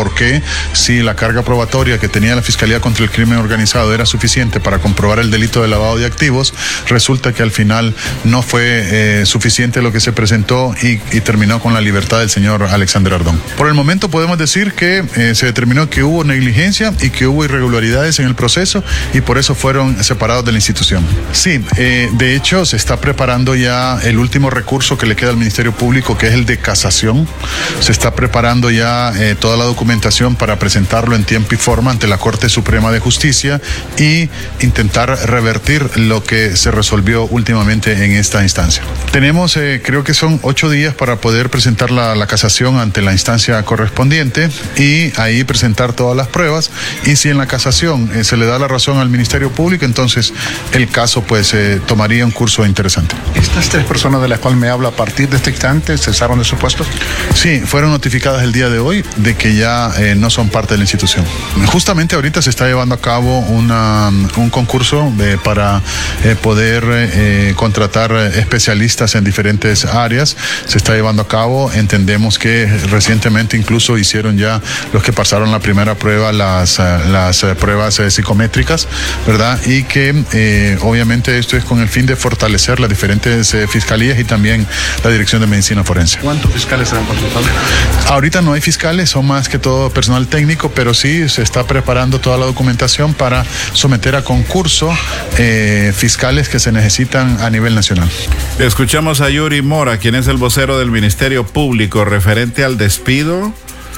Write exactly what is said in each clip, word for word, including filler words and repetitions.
por qué, si la carga probatoria que tenía la Fiscalía contra el Crimen Organizado era suficiente para comprobar el delito de lavado de activos, resulta que al final no fue eh, suficiente lo que se presentó y, y terminó con la libertad del señor Alexander Ardón. Por el momento podemos decir que eh, se determinó que hubo negligencia y que hubo irregularidades en el proceso y por eso fueron separados de la institución. Sí, eh, de hecho se está preparando ya el último recurso que le queda al Ministerio Público, que es el de casación. Se está preparando ya eh, toda la documentación para presentarlo en tiempo y forma ante la Corte Suprema de Justicia y intentar revertir lo que se resolvió últimamente en esta instancia. Tenemos, eh, creo que son ocho días para poder presentar la, la casación ante la instancia correspondiente y ahí presentar todas las pruebas, y si en la casación eh, se le da la razón al Ministerio Público, entonces el caso pues eh, tomaría un curso interesante. ¿Estas tres personas de las cuales me habla a partir de este instante cesaron de sus puestos? Sí, fueron notificadas el día de hoy de que ya eh, no son parte de la institución. Justamente ahorita se está llevando a cabo una, un concurso de, para eh, poder eh, contratar especialistas en diferentes áreas. Se está llevando a cabo. Entendemos que recientemente incluso hicieron ya los que pasaron la primera prueba, las, las pruebas psicométricas, ¿verdad? Y que eh, obviamente esto es con el fin de fortalecer las diferentes eh, fiscalías y también la Dirección de Medicina Forense. ¿Cuántos fiscales serán consultados? Ahorita no hay fiscales, son más que todo personal técnico, pero sí se está preparando toda la documentación para someter a concurso eh, fiscales que se necesitan a nivel nacional. Escuchamos a Yuri Mora, quien es el vocero del Ministerio Público, referente al despido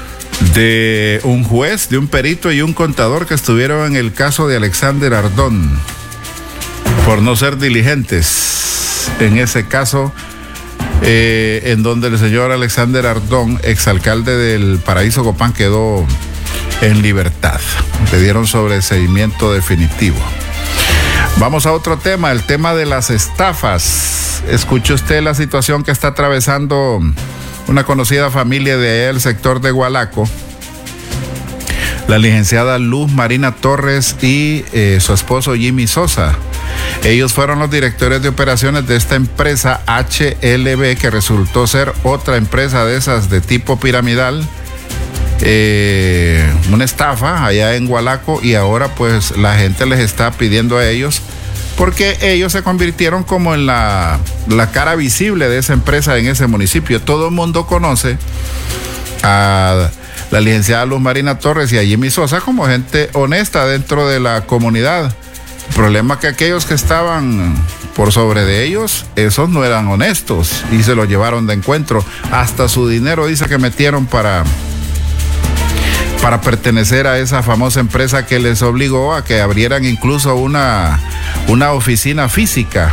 de un juez, de un perito y un contador que estuvieron en el caso de Alexander Ardón por no ser diligentes en ese caso, eh, en donde el señor Alexander Ardón, exalcalde del Paraíso Copán, quedó en libertad. Le dieron sobreseimiento definitivo. Vamos a otro tema, el tema de las estafas. Escuche usted la situación que está atravesando una conocida familia de el sector de Gualaco, la licenciada Luz Marina Torres y eh, su esposo Jimmy Sosa. Ellos fueron los directores de operaciones de esta empresa H L B, que resultó ser otra empresa de esas de tipo piramidal, eh, una estafa allá en Gualaco, y ahora pues la gente les está pidiendo a ellos, porque ellos se convirtieron como en la, la cara visible de esa empresa en ese municipio. Todo el mundo conoce a la licenciada Luz Marina Torres y a Jimmy Sosa como gente honesta dentro de la comunidad. El problema es que aquellos que estaban por sobre de ellos, esos no eran honestos y se los llevaron de encuentro. Hasta su dinero dice que metieron para... para pertenecer a esa famosa empresa que les obligó a que abrieran incluso una, una oficina física.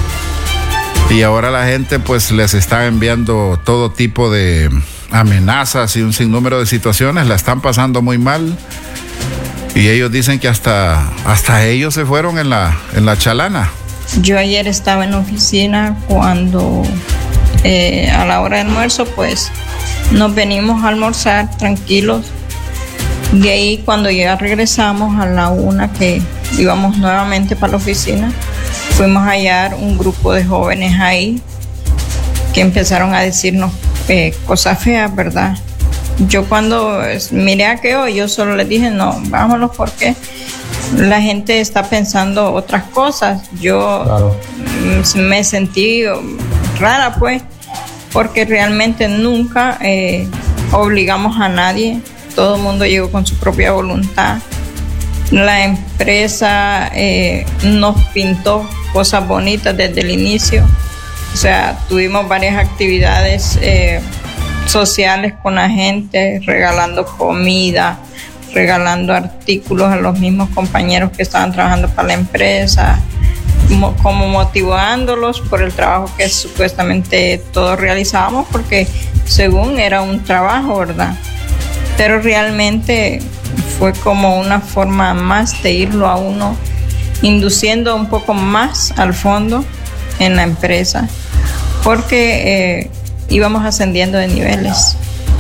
Y ahora la gente pues les está enviando todo tipo de amenazas y un sinnúmero de situaciones, la están pasando muy mal. Y ellos dicen que hasta, hasta ellos se fueron en la, en la chalana. Yo ayer estaba en la oficina cuando eh, a la hora de almuerzo pues nos venimos a almorzar tranquilos. De ahí cuando ya regresamos a la una que íbamos nuevamente para la oficina, fuimos a hallar un grupo de jóvenes ahí que empezaron a decirnos eh, cosas feas, ¿verdad? Yo cuando miré a aquello, yo solo les dije, no, vámonos, porque la gente está pensando otras cosas. Yo claro. me sentí rara, pues, porque realmente nunca eh, obligamos a nadie. Todo el mundo llegó con su propia voluntad. La empresa eh, nos pintó cosas bonitas desde el inicio. O sea, tuvimos varias actividades eh, sociales con la gente, regalando comida, regalando artículos a los mismos compañeros que estaban trabajando para la empresa, como, como motivándolos por el trabajo que supuestamente todos realizábamos, porque según era un trabajo, ¿verdad? Pero realmente fue como una forma más de irlo a uno induciendo un poco más al fondo en la empresa, porque eh, íbamos ascendiendo de niveles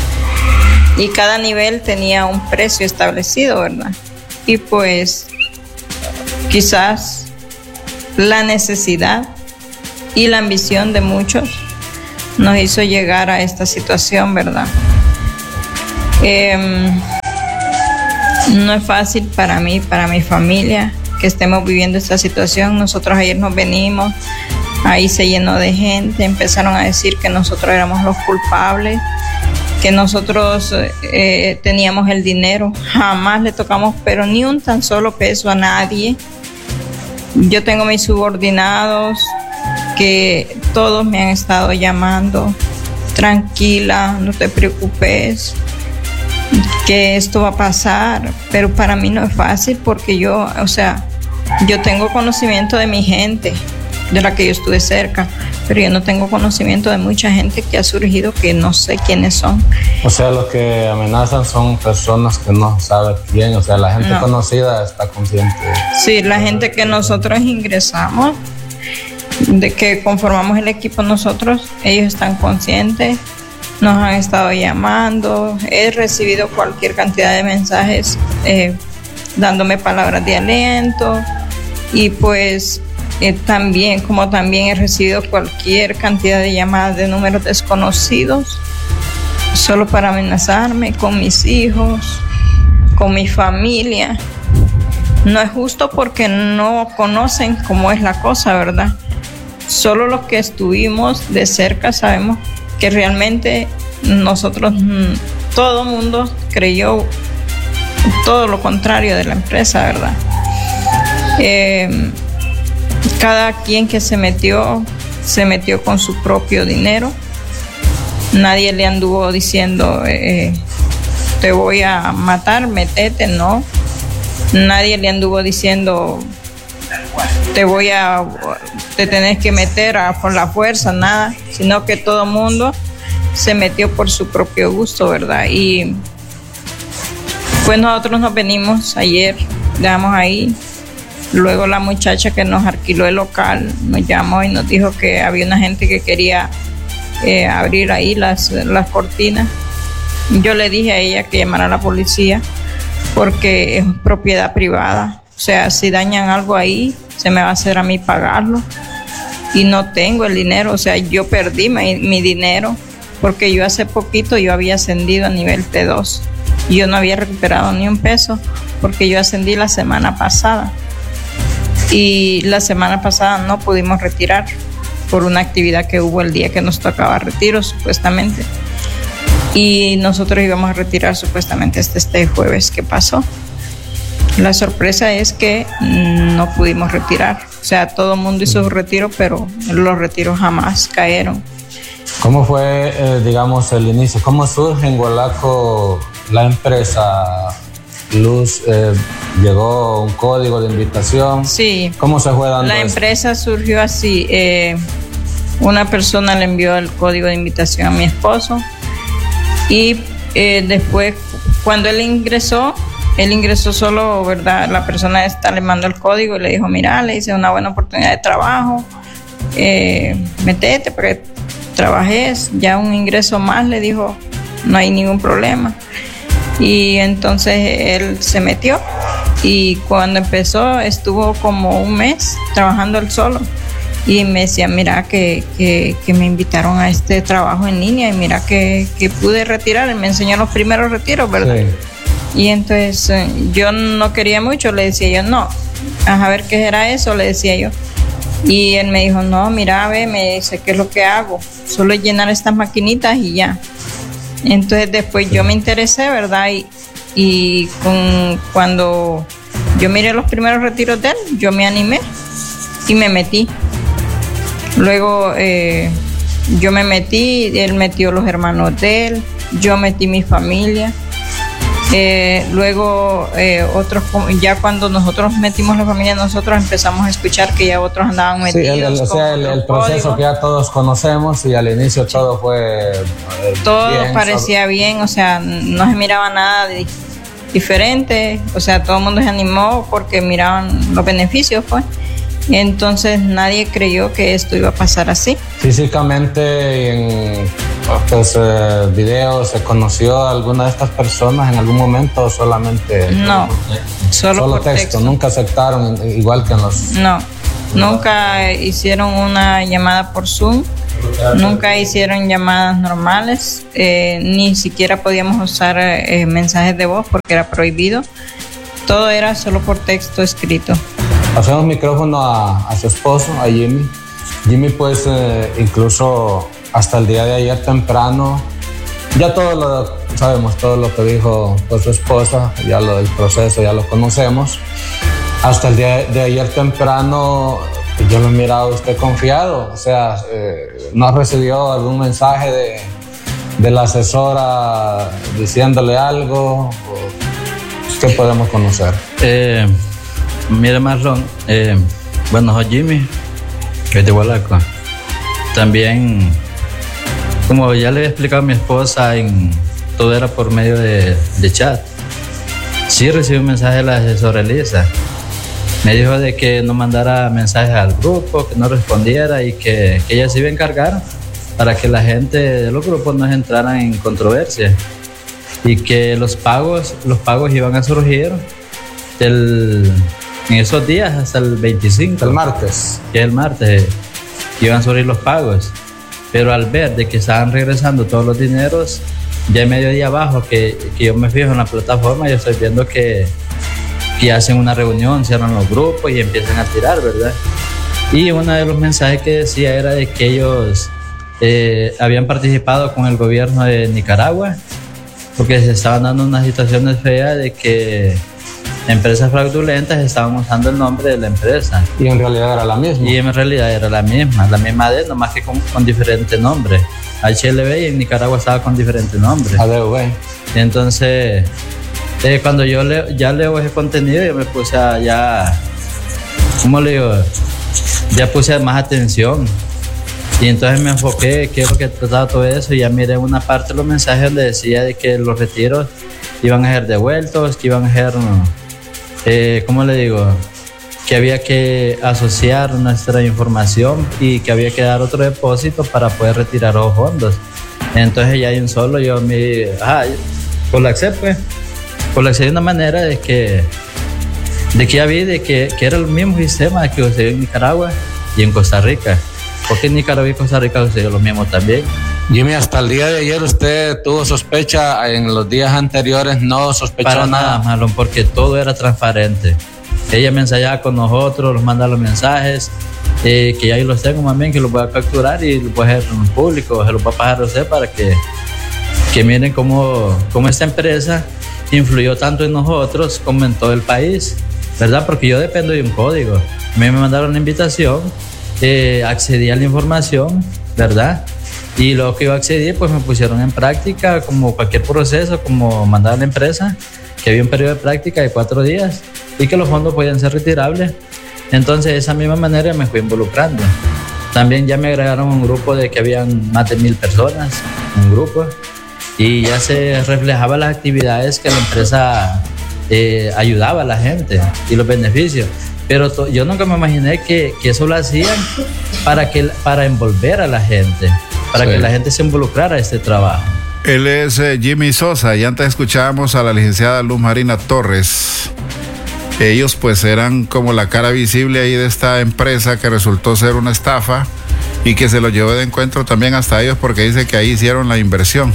y cada nivel tenía un precio establecido, ¿verdad? Y pues quizás la necesidad y la ambición de muchos nos hizo llegar a esta situación, ¿verdad? Eh, No es fácil para mí, para mi familia, que estemos viviendo esta situación. Nosotros ayer nos venimos, ahí se llenó de gente, empezaron a decir que nosotros éramos los culpables, que nosotros eh, teníamos el dinero. Jamás le tocamos, pero ni un tan solo peso a nadie. Yo tengo mis subordinados que todos me han estado llamando, tranquila, no te preocupes, que esto va a pasar, pero para mí no es fácil porque yo, o sea, yo tengo conocimiento de mi gente, de la que yo estuve cerca, pero yo no tengo conocimiento de mucha gente que ha surgido que no sé quiénes son. O sea, los que amenazan son personas que no sabe quién, o sea, la gente no conocida está consciente. Sí, la gente que nosotros ingresamos, de que conformamos el equipo nosotros, ellos están conscientes, nos han estado llamando, he recibido cualquier cantidad de mensajes eh, dándome palabras de aliento y pues eh, también, como también he recibido cualquier cantidad de llamadas de números desconocidos solo para amenazarme con mis hijos, con mi familia. No es justo porque no conocen cómo es la cosa, ¿verdad? Solo los que estuvimos de cerca sabemos que realmente nosotros, todo mundo creyó todo lo contrario de la empresa, ¿verdad? Eh, cada quien que se metió, se metió con su propio dinero. Nadie le anduvo diciendo, eh, te voy a matar, metete, no. Nadie le anduvo diciendo, te voy a, te tenés que meter a, por la fuerza, nada, sino que todo mundo se metió por su propio gusto, ¿verdad? Y pues nosotros nos venimos ayer, dejamos ahí, luego la muchacha que nos alquiló el local nos llamó y nos dijo que había una gente que quería eh, abrir ahí las, las cortinas. Yo le dije a ella que llamara a la policía porque es propiedad privada. O sea, si dañan algo ahí, se me va a hacer a mí pagarlo. Y no tengo el dinero, o sea, yo perdí mi, mi dinero porque yo hace poquito yo había ascendido a nivel T dos. Yo no había recuperado ni un peso porque yo ascendí la semana pasada. Y la semana pasada no pudimos retirar por una actividad que hubo el día que nos tocaba retiro, supuestamente. Y nosotros íbamos a retirar supuestamente este, este jueves que pasó. La sorpresa es que no pudimos retirar. O sea, todo el mundo hizo su retiro, pero los retiros jamás cayeron. ¿Cómo fue, eh, digamos, el inicio? ¿Cómo surge en Hualaco la empresa Luz? Eh, ¿Llegó un código de invitación? Sí. ¿Cómo se fue dando La esto? empresa surgió así. Eh, una persona le envió el código de invitación a mi esposo y eh, después, cuando él ingresó, Él ingresó solo, ¿verdad? La persona esta le mandó el código y le dijo, mira, le hice una buena oportunidad de trabajo, eh, metete para que trabajes, ya un ingreso más, le dijo, no hay ningún problema. Y entonces él se metió y cuando empezó estuvo como un mes trabajando él solo. Y me decía, mira que, que, que me invitaron a este trabajo en línea y mira que, que pude retirar. Él me enseñó los primeros retiros, ¿verdad? Sí. Y entonces eh, yo no quería mucho, le decía yo, no, a ver qué era eso, le decía yo. Y él me dijo, no, mira, ve, me dice, ¿qué es lo que hago? Solo es llenar estas maquinitas y ya. Entonces después yo me interesé, ¿verdad? Y, y con, cuando yo miré los primeros retiros de él, yo me animé y me metí. Luego eh, yo me metí, él metió los hermanos de él, yo metí mi familia. Eh, luego eh, otros, ya cuando nosotros metimos la familia, nosotros empezamos a escuchar que ya otros andaban metidos. Sí, el, el, o sea, el, el proceso código. Que ya todos conocemos y al inicio sí. todo fue eh, todo bien, parecía sobre... bien, o sea, no se miraba nada de diferente, o sea, todo el mundo se animó porque miraban los beneficios, pues. Entonces nadie creyó que esto iba a pasar así. Físicamente, en pues, eh, videos, ¿se conoció a alguna de estas personas en algún momento o solamente? No, solo, solo por texto. texto. Nunca aceptaron, igual que en los. No, nunca hicieron una llamada por Zoom Nunca hicieron llamadas normales, eh, ni siquiera podíamos usar eh, mensajes de voz porque era prohibido. Todo era solo por texto escrito. Hacemos micrófono a, a su esposo, a Jimmy. Jimmy pues eh, incluso hasta el día de ayer temprano, ya todo lo sabemos, todo lo que dijo por su esposa, ya lo del proceso ya lo conocemos. Hasta el día de ayer temprano yo lo he mirado a usted confiado, o sea, eh, ¿no ha recibido algún mensaje de, de la asesora diciéndole algo? ¿Qué podemos conocer? Eh, mire, Marlon, eh, bueno, soy Jimmy, que es de Hualaco. También, como ya le había explicado a mi esposa, en, todo era por medio de, de chat. Sí recibí un mensaje de la asesora Elisa. Me dijo de que no mandara mensajes al grupo, que no respondiera y que, que ella se iba a encargar para que la gente de los grupos no entraran en controversia y que los pagos, los pagos iban a surgir del, en esos días hasta el veinticinco. El martes. Que es el martes, iban a surgir los pagos. Pero al ver de que estaban regresando todos los dineros, ya en mediodía abajo, que, que yo me fijo en la plataforma, yo estoy viendo que que hacen una reunión, cierran los grupos y empiezan a tirar, ¿verdad? Y uno de los mensajes que decía era de que ellos eh, habían participado con el gobierno de Nicaragua porque se estaban dando unas situaciones feas de que empresas fraudulentas estaban usando el nombre de la empresa. Y en realidad era la misma. Y en realidad era la misma, la misma D, nomás que con, con diferente nombre. H L B y en Nicaragua estaba con diferente nombre. A D V. Entonces... Eh, cuando yo leo, ya leo ese contenido, yo me puse a ya, ¿cómo le digo? Ya puse más atención. Y entonces me enfoqué, qué es lo que trataba todo eso, y ya miré una parte de los mensajes donde decía de que los retiros iban a ser devueltos, que iban a ser, eh, ¿cómo le digo? Que había que asociar nuestra información y que había que dar otro depósito para poder retirar los fondos. Entonces ya hay un solo, yo me, ah, pues lo acepté. Pues lo accedí de una manera de que, de que ya vi de que, que era el mismo sistema que sucedió en Nicaragua y en Costa Rica. Porque en Nicaragua y Costa Rica sucedió lo mismo también. Jimmy, hasta el día de ayer usted tuvo sospecha, en los días anteriores no sospechó Para nada. nada, Marlon, porque todo era transparente. Ella me ensayaba con nosotros, nos manda los mensajes, eh, que ya yo los tengo más bien, que los voy a capturar y los voy a hacer en público, se los voy a pasar a usted para que, que miren cómo, cómo esta empresa influyó tanto en nosotros como en todo el país, ¿verdad? Porque yo dependo de un código. A mí me mandaron una invitación, eh, accedí a la información, ¿verdad? Y luego que yo accedí, pues me pusieron en práctica como cualquier proceso, como mandar a la empresa, que había un periodo de práctica de cuatro días y que los fondos podían ser retirables. Entonces, de esa misma manera me fui involucrando. También ya me agregaron un grupo de que habían más de mil personas, un grupo. Y ya se reflejaba las actividades que la empresa eh, ayudaba a la gente y los beneficios. Pero to, yo nunca me imaginé que, que eso lo hacían para, que, para envolver a la gente, para sí. que la gente se involucrara en este trabajo. Él es eh, Jimmy Sosa y antes escuchábamos a la licenciada Luz Marina Torres. Ellos pues eran como la cara visible ahí de esta empresa que resultó ser una estafa y que se lo llevó de encuentro también hasta ellos porque dice que ahí hicieron la inversión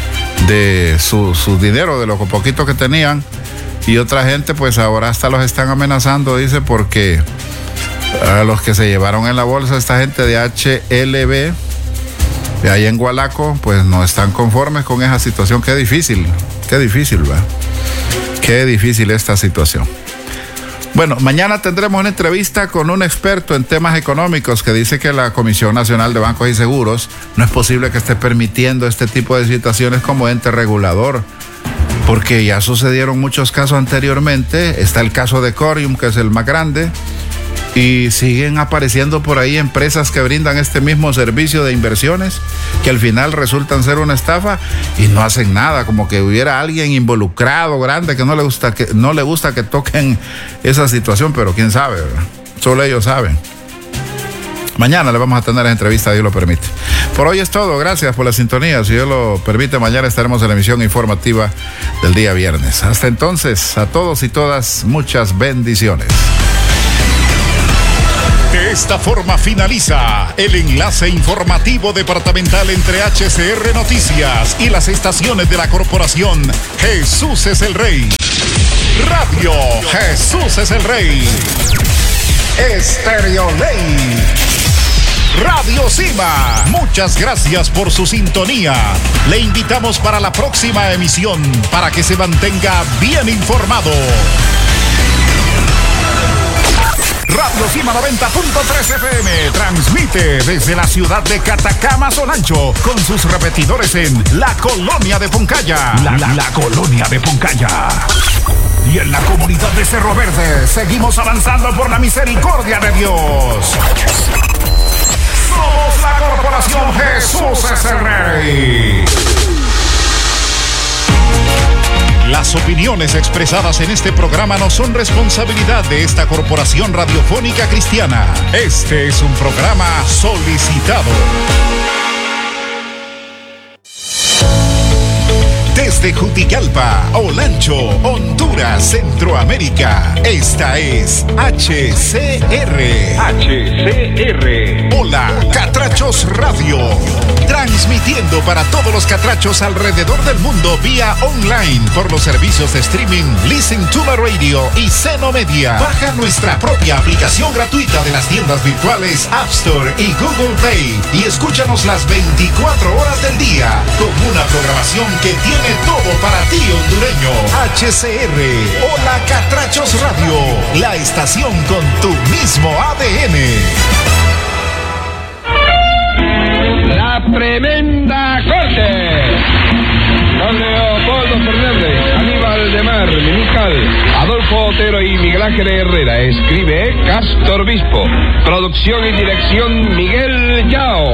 de su, su dinero, de lo poquito que tenían, y otra gente pues ahora hasta los están amenazando, dice, porque a los que se llevaron en la bolsa esta gente de H L B de ahí en Hualaco pues no están conformes con esa situación. Qué difícil, qué difícil, ¿verdad? Qué difícil esta situación. Bueno, mañana tendremos una entrevista con un experto en temas económicos que dice que la Comisión Nacional de Bancos y Seguros no es posible que esté permitiendo este tipo de situaciones como ente regulador, porque ya sucedieron muchos casos anteriormente. Está el caso de Corium, que es el más grande, y siguen apareciendo por ahí empresas que brindan este mismo servicio de inversiones que al final resultan ser una estafa y no hacen nada, como que hubiera alguien involucrado grande que no le gusta que no le gusta que toquen esa situación, pero quién sabe, ¿verdad? Solo ellos saben. Mañana le vamos a tener la entrevista, Dios lo permite. Por hoy es todo, gracias por la sintonía. Si Dios lo permite, mañana estaremos en la emisión informativa del día viernes. Hasta entonces, a todos y todas, muchas bendiciones. De esta forma finaliza el enlace informativo departamental entre H C R Noticias y las estaciones de la corporación Jesús es el Rey. Radio Jesús es el Rey. Estéreo Ley. Radio Cima. Muchas gracias por su sintonía. Le invitamos para la próxima emisión para que se mantenga bien informado. Radio Cima noventa punto tres F M transmite desde la ciudad de Catacamas, Olancho, con sus repetidores en la colonia de Puncaya. La, la, la colonia de Puncaya. Y en la comunidad de Cerro Verde seguimos avanzando por la misericordia de Dios. Somos la corporación Jesús es el Rey. Las opiniones expresadas en este programa no son responsabilidad de esta corporación radiofónica cristiana. Este es un programa solicitado. Desde Jutigalpa, Olancho, Honduras, Centroamérica. Esta es H C R. H C R. Hola, Catrachos Radio. Transmitiendo para todos los catrachos alrededor del mundo vía online por los servicios de streaming Listen to the Radio y Seno Media. Baja nuestra propia aplicación gratuita de las tiendas virtuales App Store y Google Play y escúchanos las veinticuatro horas del día con una programación que tiene todo para ti, hondureño. H C R. Hola, Catrachos Radio. La estación con tu mismo A D N. La tremenda corte. Don Leopoldo Fernández, Aníbal de Mar, Mimical, Adolfo Otero y Miguel Ángel Herrera. Escribe Castor Bispo. Producción y dirección Miguel Yao.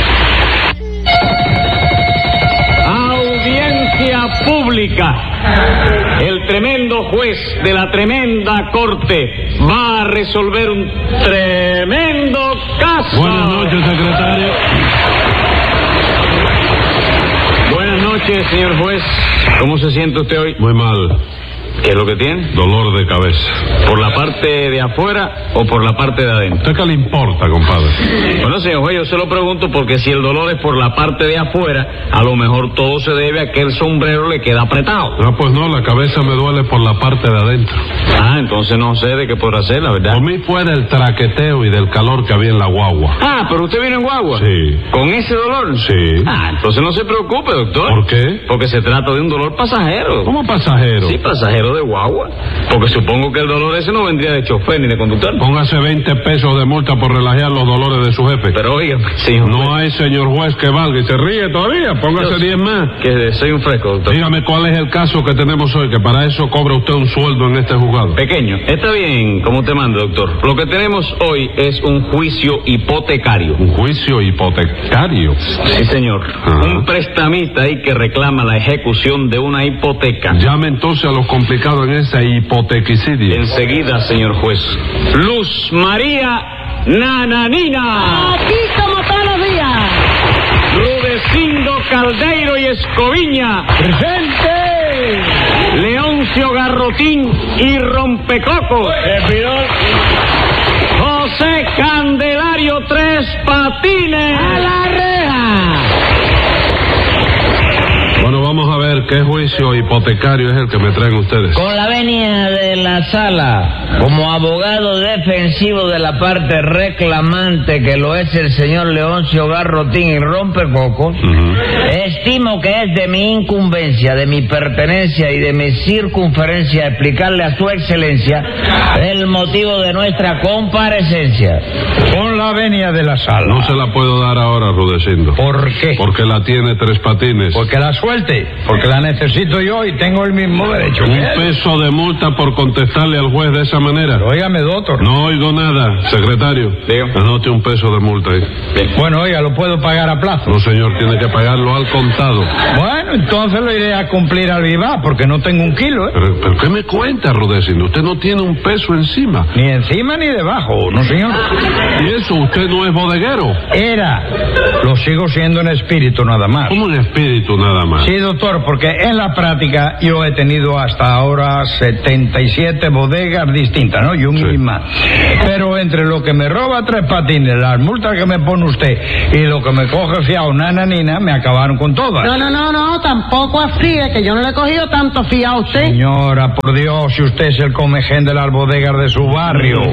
Audiencia pública. El tremendo juez de la tremenda corte va a resolver un tremendo caso. Buenas noches, secretario. Buenas noches, señor juez. ¿Cómo se siente usted hoy? Muy mal. ¿Qué es lo que tiene? Dolor de cabeza. ¿Por la parte de afuera o por la parte de adentro? ¿Usted qué le importa, compadre? Bueno, señor juez, yo se lo pregunto porque si el dolor es por la parte de afuera, a lo mejor todo se debe a que el sombrero le queda apretado. Ah, pues no, la cabeza me duele por la parte de adentro. Ah, entonces no sé de qué podrá ser, la verdad. Por mí fue del traqueteo y del calor que había en la guagua. Ah, pero usted viene en guagua. Sí. ¿Con ese dolor? Sí. Ah, entonces no se preocupe, doctor. ¿Por qué? Porque se trata de un dolor pasajero. ¿Cómo pasajero? Sí, pasajero de guagua. Porque supongo que el dolor ese no vendría de chofer ni de conductor. Póngase veinte pesos de multa por relajar los dolores de su jefe. Pero oiga, señor No juez. hay señor juez que valga y se ríe todavía. Póngase diez más. Que soy un fresco, doctor. Dígame cuál es el caso que tenemos hoy, que para eso cobra usted un sueldo en este juzgado. Pequeño. Está bien, como te mando, doctor. Lo que tenemos hoy es un juicio hipotecario. ¿Un juicio hipotecario? Sí, señor. Ajá. Un prestamista ahí que reclama la ejecución de una hipoteca. Llame entonces a los complicados en ese hipotequicidio. Enseguida, señor juez. Luz María Nananina. Aquí como todos los días. Rudecindo Caldeiro y Escoviña. ¡Presente! Leoncio Garrotín y Rompecocos. Servidor. José Candelario Tres Patines. ¡A la reja! Bueno, vamos a ver qué juicio hipotecario es el que me traen ustedes. Con la venia de la sala, como abogado defensivo de la parte reclamante, que lo es el señor Leoncio Garrotín y Rompecocos, Uh-huh. estimo que es de mi incumbencia, de mi pertenencia y de mi circunferencia explicarle a su excelencia el motivo de nuestra comparecencia. Con la venia de la sala. No se la puedo dar ahora, Rudecindo. ¿Por qué? Porque la tiene Tres Patines. Porque la suelte, porque la necesito yo y tengo el mismo derecho que Un él. peso de multa por contestarle al juez de esa manera. Pero óigame, doctor. No oigo nada, secretario. Diga. Anote un peso de multa ahí. Bueno, oiga, lo puedo pagar a plazo. No, señor, tiene que pagarlo al contado. Bueno, entonces lo iré a cumplir al vivar, porque no tengo un kilo, ¿eh? Pero, pero ¿qué me cuenta, Rudecindo? Usted no tiene un peso encima. Ni encima ni debajo, ¿no, señor? ¿Y eso? ¿Usted no es bodeguero? Era. Lo sigo siendo en espíritu nada más. ¿Cómo en espíritu nada más? Sí, doctor, porque Mire, en la práctica yo he tenido hasta ahora setenta y siete bodegas distintas, ¿no? Y un sí. más. Pero entre lo que me roba Tres Patines, las multas que me pone usted y lo que me coge fiado Nana Nina, me acabaron con todas. No, no, no, no, tampoco así, es que yo no le he cogido tanto fiado a usted. Señora, por Dios, si usted es el comején de las bodegas de su barrio.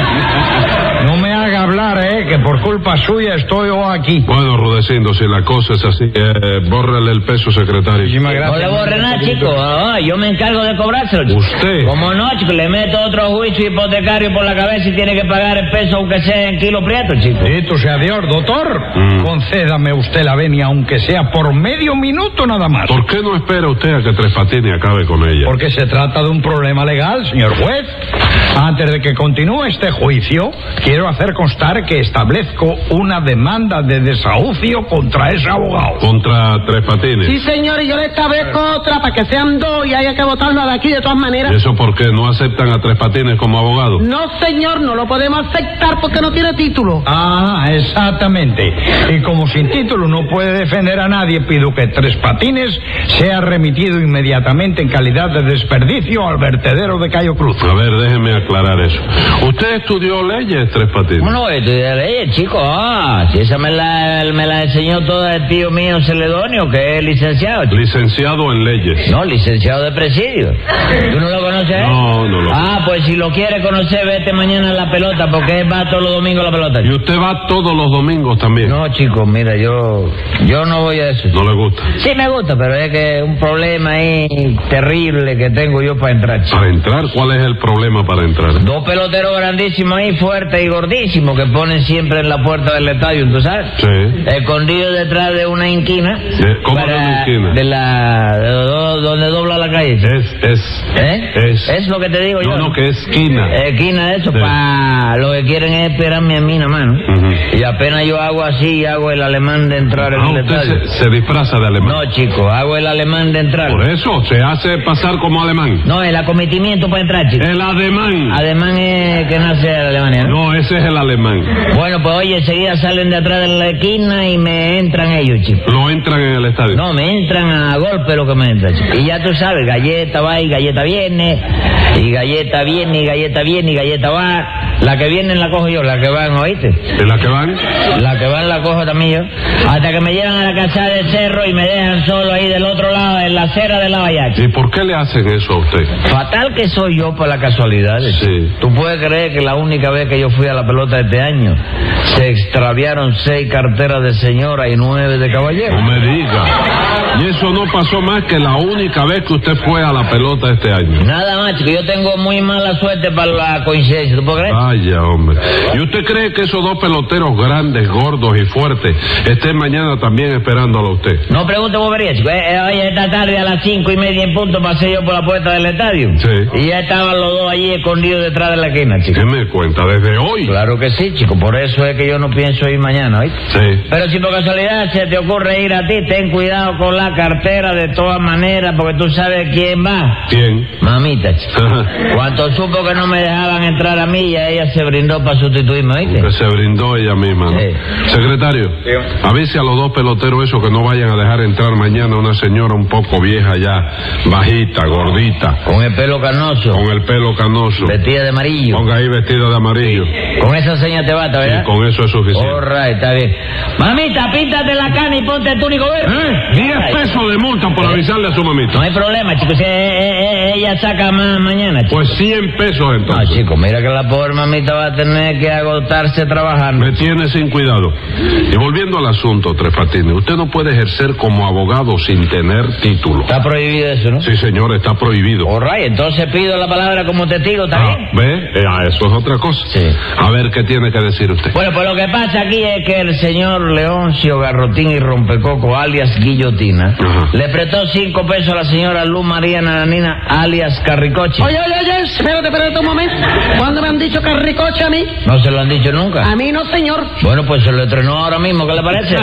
No me haga hablar, ¿eh? Que por culpa suya estoy yo aquí. Bueno, Rudecindo, si la cosa es así, eh, bórrele el peso, secretario. No le borre nada, chico. Oh, yo me encargo de cobrárselo, chico. ¿Usted? Como no, chico, le meto otro juicio hipotecario por la cabeza y tiene que pagar el peso aunque sea en kilo prieto, chico. Bendito sea Dios, doctor. Mm. Concédame usted la venia, aunque sea por medio minuto nada más. ¿Por qué no espera usted a que Tres Patines acabe con ella? Porque se trata de un problema legal, señor juez. Antes de que continúe este juicio, quiero hacer constar que establezco una demanda de desahucio contra ese abogado. ¿Contra Tres Patines? Sí, señor, y yo le establezco otra para que sean dos y haya que votarlo de aquí de todas maneras. ¿Y eso por qué? ¿No aceptan a Tres Patines como abogado? No, señor, no lo podemos aceptar porque no tiene título. Ah, exactamente. Y como sin título no puede defender a nadie, pido que Tres Patines sea remitido inmediatamente en calidad de desperdicio al vertedero de Cayo Cruz. A ver, déjeme aclarar eso. ¿Usted estudió leyes, Tres Patines? No, estudié leyes, chico. Ah, si esa me la, me la enseñó toda el tío mío Celedonio, que es licenciado. Chico. Licenciado en leyes. No, licenciado de presidio. ¿Tú no lo conoces? No, no lo conozco. Ah, pues si lo quiere conocer, vete mañana a la pelota, porque él va todos los domingos a la pelota. ¿Y usted va todos los domingos también? No, chico, mira, yo yo no voy a eso. ¿No le gusta? Sí me gusta, pero es que un problema ahí terrible que tengo yo para entrar, chico. ¿Para entrar? ¿Cuál es el problema para entrar? Dos peloteros grandísimos ahí, fuertes y gordísimos, que ponen siempre en la puerta del estadio, ¿tú sabes? Sí. Escondidos detrás de una inquina. ¿De, ¿Cómo de una inquina? De la... De do, donde dobla la calle. Chico. Es, es. ¿Eh? Es. Es lo que te digo no, yo. No, no, que es esquina. Esquina de eso, sí. Pa... Lo que quieren es esperarme a mí nada más, ¿no? Uh-huh. Y apenas yo hago así, hago el alemán de entrar ah, en el usted estadio. Se, se disfraza de alemán. No, chico, hago el alemán de entrar. Por eso, se hace pasar como alemán. No, el acometimiento para entrar, chico. El ademán. Ademán es que nace de Alemania, ¿no? No, ese es el alemán. Bueno, pues oye, enseguida salen de atrás de la esquina y me entran ellos, chico. ¿No entran en el estadio? No, me entran a golpe lo que me entra, chico. Y ya tú sabes, galleta va y galleta viene, y galleta viene y galleta viene y galleta va. La que viene la cojo yo, la que van, ¿oíste? ¿Y la que van? La que van la cojo también yo. Hasta que me llevan a la casa del cerro y me dejan solo ahí del otro lado, en la acera de la Vallaca. ¿Y por qué le hacen eso a usted? Fatal que soy yo por la casualidad. Sí. Tú puedes creer que la única vez que yo fui a la pelota este año se extraviaron seis carteras de señora y nueve de caballero. No me diga. Y eso no pasó más que la única vez que usted fue a la pelota este año. Nada más, chico. Yo tengo muy mala suerte para la coincidencia. ¿Tú puedes creer? Vaya, hombre. ¿Y usted cree que esos dos peloteros grandes, gordos y fuertes estén mañana también esperándolo a usted? No pregunte bobería, chico. Eh, eh, oye, esta tarde a las cinco y media en punto pasé yo por la puerta del estadio. Sí. Y ya estaban los dos allí escondidos detrás de la esquina, chico. ¿Qué me cuenta? ¿Desde hoy? Claro que sí, chico. Por eso es que yo no pienso ir mañana, ¿oíste? Sí. Pero si por casualidad se te ocurre ir a ti, ten cuidado con la cartera de todas maneras, porque tú sabes quién va. ¿Quién? Mamita, chico. Cuando supo que no me dejaban entrar a mí, ya ella se brindó para sustituirme, ¿oíste? Que se brindó ella misma, ¿no? Sí. Secretario, sí. Avise a los dos peloteros esos que no vayan a dejar entrar mañana una señora un poco vieja ya, bajita, gordita. Con el pelo canoso. Con el pelo canoso. Vestida de amarillo. Ponga ahí vestida de amarillo. Sí. Con esa seña te basta, ¿verdad? Sí, con eso es suficiente. All right, está bien. Mamita, píntate la cana y ponte el túnico verde. ¿Eh? Diez pesos de multa por ¿Eh? avisarle a su mamita. No hay problema, chicos. Eh, eh, eh, ella saca más mañana, chicos. Pues cien pesos entonces. No, chicos, mira que la pobre mamita va a tener que agotarse trabajando. Me tiene sin cuidado. Y volviendo al asunto, Tres Patines, usted no puede ejercer como abogado sin tener título. Está prohibido eso, ¿no? Sí, señor, está prohibido. All right, entonces pido la palabra como testigo, ¿está ah, bien? ¿Ve? Eh, ah, eso es otra cosa. Sí. A ver, ¿qué tiene que decir usted? Bueno, pues lo que pasa aquí es que el señor Leoncio Garrotín y Rompecoco, alias Guillotina, ajá, le prestó cinco pesos a la señora Luz María Nananina, alias Carricoche. Oye, oye, oye, espérate, espérate un momento. ¿Cuándo me han dicho Carricoche a mí? ¿No se lo han dicho nunca? A mí no, señor. Bueno, pues se lo estrenó ahora mismo, ¿qué le parece?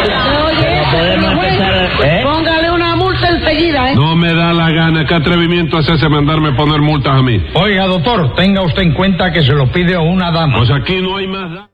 Oye, podemos empezar a... ¿Eh? Póngale una multa enseguida, ¿eh? No me da la gana. ¿Qué atrevimiento es ese mandarme poner multas a mí? Oiga, doctor, tenga usted en cuenta que se lo pide a una dama. Pues aquí no hay más...